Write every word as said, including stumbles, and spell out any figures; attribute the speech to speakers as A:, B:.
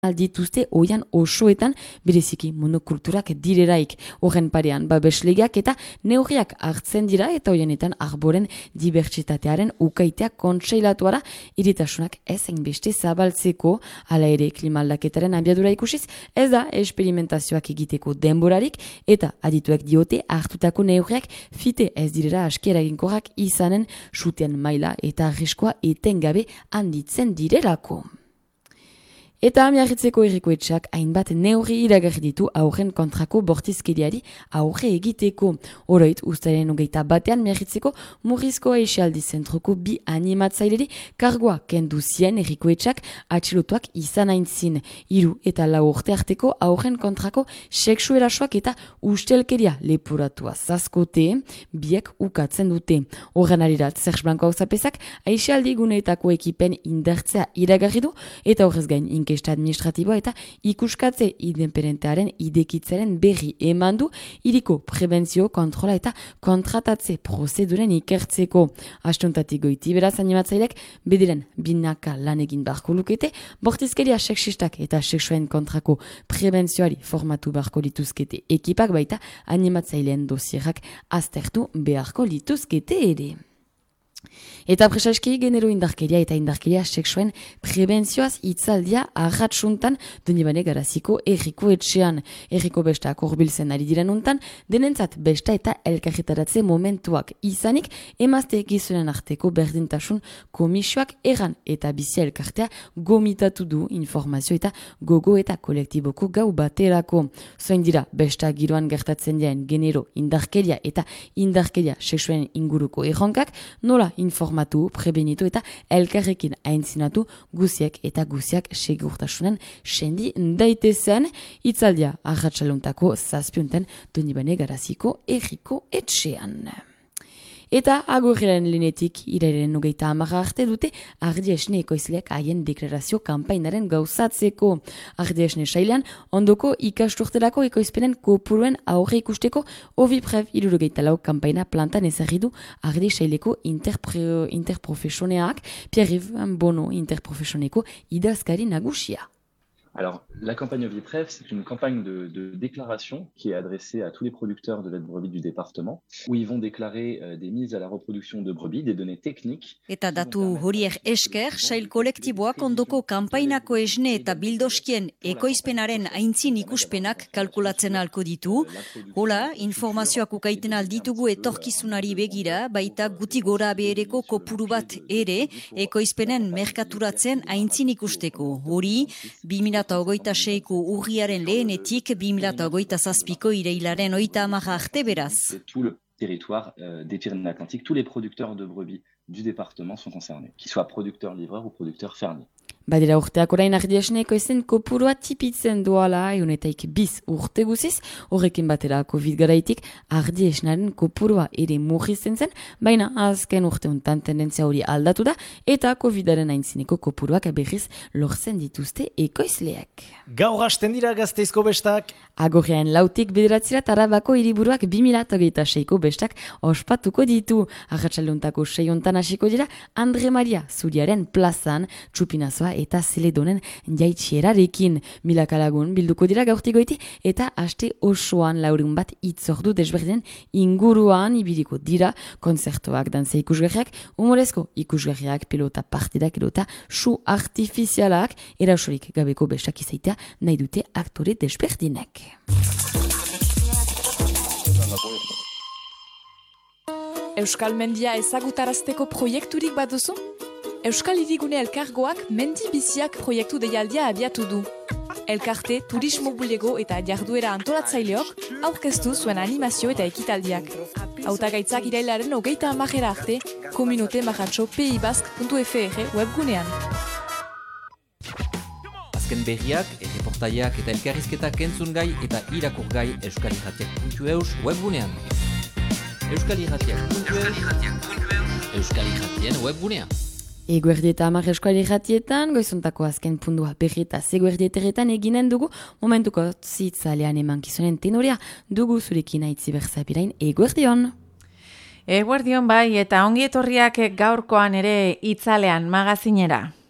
A: aldituzte oian osoetan bereziki monokulturak direraik. Horren parean babeslegiak eta neurriak hartzen dira eta oienetan arboren dibertsitatearen ukaitea kontseilatuara iritasunak ezen beste zabaltzeko, hala ere klimaldaketaren abiadura ikusiz, ez da esperimentazioak egiteko denborarik eta adituek diote hartutako neurriak fite ez direra aski eraginkorrak izanen sutean maila eta arriskoa etengabe handitzen direlako. Eta Miarritzeko herrikoetxeak hainbat neurri iragarri ditu aurren kontrako bortizkeriari aurre egiteko. Oroit, ustaren hogeita batean Miarritzeko Murrizko Aisialdi Zentroko bi animatzaileri kargoa kendu zien herrikoetxeak atxilotuak izan aintzin. Hiru eta lau urte arteko aurren kontrako sexu erasoak eta ustelkeria lepuratua zazkote, biek ukatzen dute. Horren arirat, Serge Blanco hauzapezak Aisialdi guneetako ekipen indartzea iragarri du eta horrez gain inkesta administratiboa eta ikuskatze independentearen idekitzaren berri eman du hiriko prebentzio, kontrola eta kontratatze prozeduren ikertzeko. Astuntatik goiti beraz animatzailek bediren binaka lan egin barko lukete, bortizkeria sexistak eta sexuen kontrako prebentzioari formatu barko lituzkete ekipak baita animatzaileen dosierak aztertu beharko lituzkete ere. Eta presaski genero indarkeria eta indarkeria sexuen prebentzioaz itzaldia arratsuntan Donibane Garaziko erriko etxean. Erriko bestak horbiltzen ari diren untan, denentzat besta eta elkarretaratze momentuak izanik, emazte gizonen arteko berdintasun komisioak erran eta bizia elkartea gomitatu du informazio eta gogo eta kolektiboko gau baterako. Zoin dira besta giroan gertatzen dien genero indarkeria eta indarkeria sexuen inguruko erronkak, nola informatu, prebenitu eta elkarrekin aintzinatu guziak eta guziak segurtasunen sendi daitezen itzaldia arratsaluntako zazpiunten Donibane Garaziko erriko etxean. Eta agurriaren linetik irairen hogeita hamarra arte dute Ardi Esne ekoizleak haien deklarazio kanpainaren gauzatzeko. Ardi Esne sailean ondoko ikasturterako ekoizpenen kopuruen aurre ikusteko Oviprev hirurogeita lau kanpaina plantan ezarri du Ardi saileko interpre, interprofesioneak Pierre-Yves Bono interprofesioneko idazkari nagusia.
B: Alors, la campagne Oviprev, c'est une campagne de, de déclaration qui est adressée à tous les producteurs de lait de brebis du département, où ils vont déclarer euh, des mises à la reproduction de brebis, des données techniques.
C: Eta datu horiek esker, sail kolektiboak ondoko kanpainako esne eta bildoskien ekoizpenaren aintzin ikuspenak kalkulatzen alko ditu. Hola, informazioak ukaiten alditugu etorkizunari begira, baita guti gora behereko kopuru bat ere, ekoizpenen merkaturatzen aintzin ikusteko. Hori, bi mila hogeita seiko urriaren lehenetik, bi mila hogeita zazpiko irailaren oita hamarra arte beraz.
B: Tout le territoire euh, des Pyrénées-Atlantiques, tous les producteurs de brebis du département sont concernés, qu'ils soient producteurs livreurs ou producteurs fermiers.
A: Badira urteak orain Ardi Esneko ezen kopurua tipitzen doala eunetaik biz urte guziz, horrekin batera Covid garaitik Ardi Esnaren kopurua ere murrizten zen, baina azken urte untan tendentzia hori aldatu da eta Covidaren aintzineko kopuruak berriz lortzen dituzte ekoizleak.
D: Gaur hasten dira Gasteizko bestak.
A: Agorrean lautik bederatzirat Arabako hiriburuak bi mila hogeita seiko bestak ospatuko ditu. Arratsalduntako sei hontan hasiko dira Andre Maria Zuriaren plazan, txupinazoa eta zeledonen jaitxierarekin. Milaka lagun bilduko dira gaurtigoiti eta aste osoan laurun bat itzordu desberdinen inguruan ibiliko dira konzertoak, dantza ikusgarriak, humorezko ikusgarriak, pelota partidak edota su artifizialak, erasorik gabeko bestak izaitea nahi dute aktore desberdinek.
E: Euskal Mendia ezagutarazteko proiekturik baduzu? Euskal Hirigune Elkargoak Mendi Biziak proiektu deialdia abiatu du. Elkarte, turismo bulego eta jarduera antolatzaileok aurkeztu zuen animazio eta ekitaldiak. Hautagaitzak irailaren hogeita hamarera arte, Communauté Marratxo peibask puntu f r webgunean.
F: Azken berriak, erreportaiak eta elkarrizketak entzun gai eta irakur gai euskal irratiak puntu eus webgunean. Euskal irratiak puntu eus, Euskal irratien webgunean.
A: Eguerdi eta hamar Euskal Irratietan, goizuntako azken pundua berri eta zeguerdieteretan eginen dugu, momentuko zitzalean emankizunen tenorea dugu zurekin aitzi berzapirain eguerdion.
G: Eguerdion bai, eta ongi etorriak gaurkoan ere itzalean magazinera.